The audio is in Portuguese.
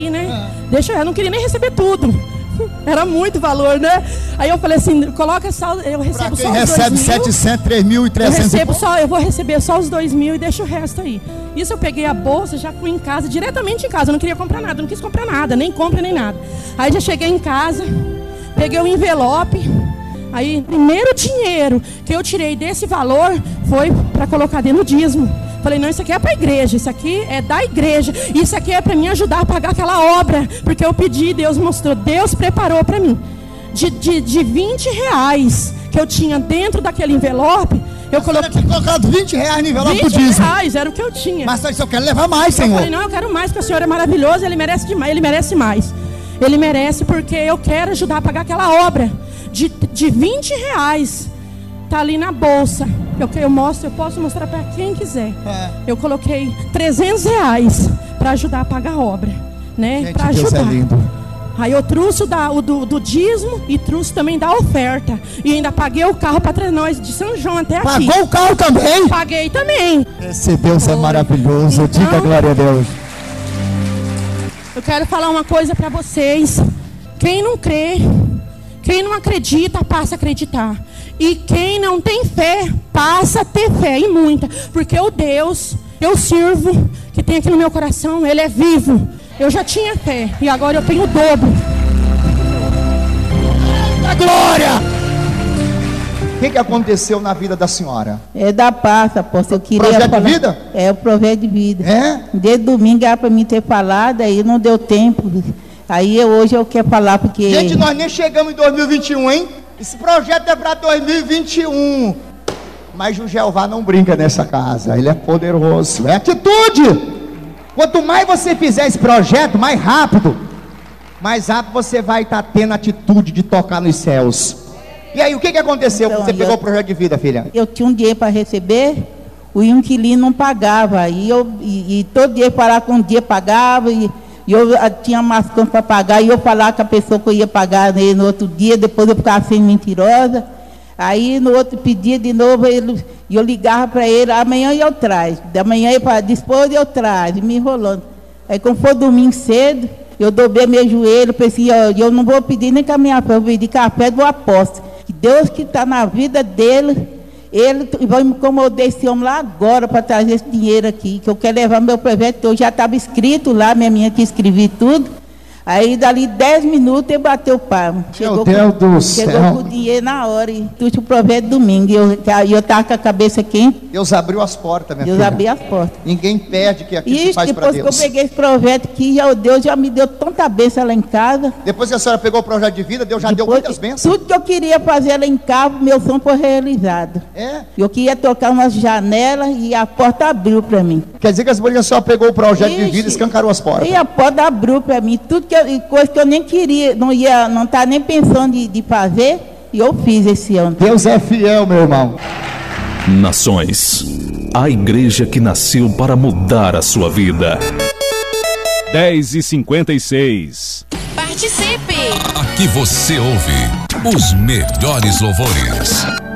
né? Deixa eu não queria nem receber tudo. Era muito valor, né? Aí eu falei assim, coloca só, eu recebo só os 2.000. Recebe 700, 3.300. Eu vou receber só os 2.000 e deixo o resto aí. Isso eu peguei a bolsa, já fui em casa, diretamente em casa. Eu não queria comprar nada, não quis comprar nada, nem compra nem nada. Aí já cheguei em casa, peguei o envelope. Aí, o primeiro dinheiro que eu tirei desse valor foi para colocar dentro do dízimo. Falei, não, isso aqui é para a igreja, isso aqui é da igreja, isso aqui é para mim ajudar a pagar aquela obra, porque eu pedi, Deus mostrou, Deus preparou para mim. De 20 reais que eu tinha dentro daquele envelope, eu coloquei... Você tinha colocado 20 reais no envelope do 20 dízimo. reais, era o que eu tinha. Mas eu quero levar mais, Senhor. Eu falei, não, eu quero mais, porque o Senhor é maravilhoso, Ele merece demais, Ele merece mais. Ele merece porque eu quero ajudar a pagar aquela obra. De 20 reais, tá ali na bolsa. Eu posso mostrar para quem quiser. Eu coloquei 300 reais para ajudar a pagar a obra, né? Para ajudar. Deus é lindo. Aí eu trouxe do dízimo e trouxe também da oferta. E ainda paguei o carro para nós de São João até aqui. Pagou o carro também? Paguei também. Esse Deus é maravilhoso. Então, diga glória a Deus. Eu quero falar uma coisa para vocês. Quem não crê, quem não acredita, passa a acreditar. E quem não tem fé, passa a ter fé, e muita. Porque o Deus, eu sirvo, que tem aqui no meu coração, Ele é vivo. Eu já tinha fé, e agora eu tenho o dobro. A glória! O que aconteceu na vida da senhora? É da paz, apóstolo. Eu queria projeto falar... de vida? É, o projeto de vida. É? Desde domingo era para mim ter falado, aí não deu tempo. Aí hoje eu quero falar porque... Gente, nós nem chegamos em 2021, hein? Esse projeto é para 2021. Mas o Jeová não brinca nessa casa. Ele é poderoso. É atitude. Quanto mais você fizer esse projeto, mais rápido você vai estar tendo atitude de tocar nos céus. E aí, o que aconteceu quando você pegou o projeto de vida, filha? Eu tinha um dinheiro para receber, o inquilino não pagava. E todo dia eu falava com um dia pagava, e eu tinha mais contas para pagar, e eu falava com a pessoa que eu ia pagar no outro dia, depois eu ficava sendo mentirosa. Aí no outro pedia de novo, eu ligava para ele, amanhã eu trago. Da manhã eu falava, depois eu trago, me enrolando. Aí quando for domingo cedo, eu dobrei meu joelho, pensei, eu não vou pedir nem caminhar, eu vou pedir café do apóstolo. Que Deus que está na vida dele, Ele vai me incomodar esse homem lá agora para trazer esse dinheiro aqui, que eu quero levar meu projeto, que eu já estava escrito lá, minha que escrevi tudo. Aí dali 10 minutos ele bateu o palmo. Meu Deus do céu. Chegou com o dinheiro na hora e trouxe o projeto domingo. E eu estava com a cabeça quente. Deus abriu as portas, minha filha. Deus abriu as portas. Ninguém perde que aqui se faz para Deus. Depois que eu peguei esse projeto aqui, Deus já me deu tanta bênção lá em casa. Depois que a senhora pegou o projeto de vida, Deus já deu muitas bênçãos. Tudo que eu queria fazer lá em casa, meu sonho foi realizado. É? Eu queria tocar umas janelas e a porta abriu para mim. Quer dizer que a senhora pegou o projeto de vida e escancarou as portas. E a porta abriu para mim. Tudo coisa que eu nem queria, não estava nem pensando de fazer, e eu fiz esse ano. Deus é fiel, meu irmão. Nações, a igreja que nasceu para mudar a sua vida. 10h56. Participe! Aqui você ouve os melhores louvores.